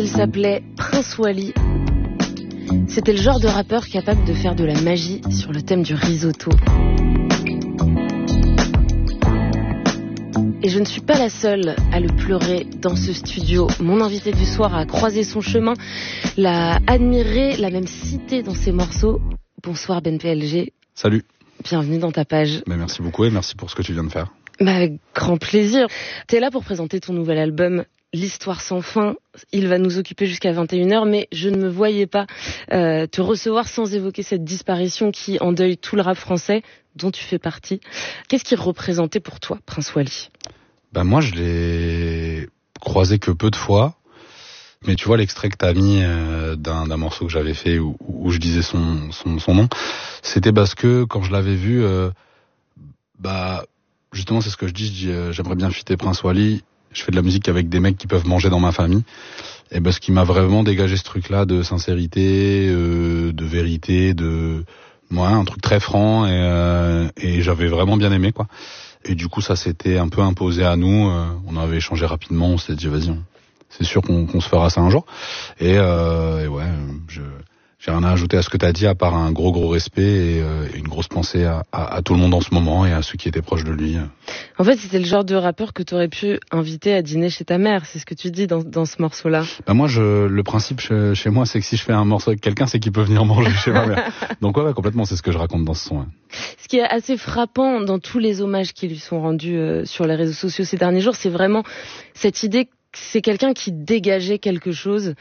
il s'appelait Prince Wally. C'était le genre de rappeur capable de faire de la magie sur le thème du risotto. Et je ne suis pas la seule à le pleurer dans ce studio. Mon invité du soir a croisé son chemin, l'a admiré, l'a même cité dans ses morceaux. Bonsoir Ben PLG. Salut. Bienvenue dans ta page. Merci beaucoup et merci pour ce que tu viens de faire. Avec grand plaisir. T'es là pour présenter ton nouvel album, L'Histoire sans fin. Il va nous occuper jusqu'à 21h, mais je ne me voyais pas te recevoir sans évoquer cette disparition qui endeuille tout le rap français, dont tu fais partie. Qu'est-ce qui représentait pour toi, Prince Wally ? Moi, je l'ai croisé que peu de fois. Mais tu vois, l'extrait que t'as mis d'un morceau que j'avais fait où je disais son nom, c'était parce que quand je l'avais vu, justement, c'est ce que je dis, j'aimerais bien feater Prince Wally. Je fais de la musique avec des mecs qui peuvent manger dans ma famille. Et parce qu'il m'a vraiment dégagé ce truc-là de sincérité, de vérité, un truc très franc et j'avais vraiment bien aimé, quoi. Et du coup, ça s'était un peu imposé à nous. On avait échangé rapidement. On s'était dit, vas-y, c'est sûr qu'on se fera ça un jour. Et ouais, j'ai rien à ajouter à ce que tu as dit, à part un gros respect et une grosse pensée à tout le monde en ce moment et à ceux qui étaient proches de lui. En fait, c'était le genre de rappeur que tu aurais pu inviter à dîner chez ta mère, c'est ce que tu dis dans ce morceau-là. Moi, le principe chez moi, c'est que si je fais un morceau avec quelqu'un, c'est qu'il peut venir manger chez ma mère. Donc ouais, complètement, c'est ce que je raconte dans ce son. Ouais. Ce qui est assez frappant dans tous les hommages qui lui sont rendus sur les réseaux sociaux ces derniers jours, c'est vraiment cette idée c'est quelqu'un qui dégageait quelque chose,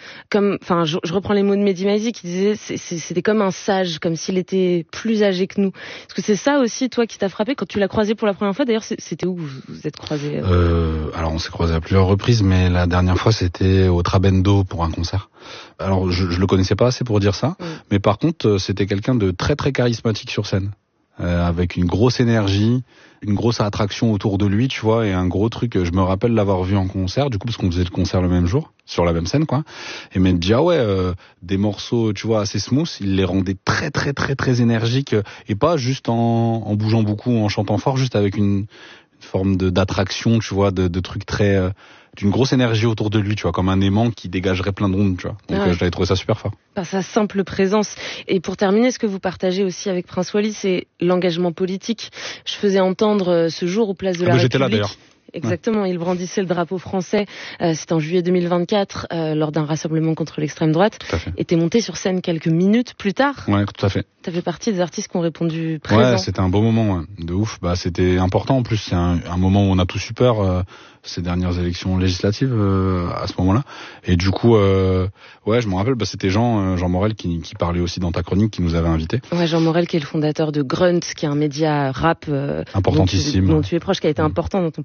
je reprends les mots de Mehdi Maizi qui disait c'était comme un sage, comme s'il était plus âgé que nous. Est-ce que c'est ça aussi, toi, qui t'a frappé quand tu l'as croisé pour la première fois? D'ailleurs, c'était où vous êtes croisés? Alors, on s'est croisés à plusieurs reprises, mais la dernière fois, c'était au Trabendo pour un concert. Alors, je le connaissais pas assez pour dire ça, mais par contre, c'était quelqu'un de très très charismatique sur scène. Avec une grosse énergie, une grosse attraction autour de lui, tu vois, et un gros truc. Je me rappelle l'avoir vu en concert, du coup, parce qu'on faisait le concert le même jour, sur la même scène, quoi. Et me dit, des morceaux, tu vois, assez smooth, il les rendait très, très, très, très énergiques, et pas juste en bougeant beaucoup, en chantant fort, juste avec une forme d'attraction, tu vois, de trucs très, d'une grosse énergie autour de lui, tu vois, comme un aimant qui dégagerait plein d'ondes, tu vois. Donc, j'avais trouvé ça super fort. Par sa simple présence. Et pour terminer, ce que vous partagez aussi avec Prince Wally, c'est l'engagement politique. Je faisais entendre ce jour aux places de la République. J'étais là, d'ailleurs. Exactement, il brandissait le drapeau français. C'était en juillet 2024, lors d'un rassemblement contre l'extrême droite. Tout à fait. Et t'es monté sur scène quelques minutes plus tard. Ouais, tout à fait. T'as fait partie des artistes qui ont répondu présent. Ouais, c'était un beau moment, de ouf. C'était important. En plus, c'est un moment où on a tous eu peur, ces dernières élections législatives, à ce moment-là. Et du coup, je me rappelle, c'était Jean Morel qui parlait aussi dans ta chronique, qui nous avait invités. Ouais, Jean Morel qui est le fondateur de Grunt, qui est un média rap importantissime, dont tu es proche, qui a été important dans ton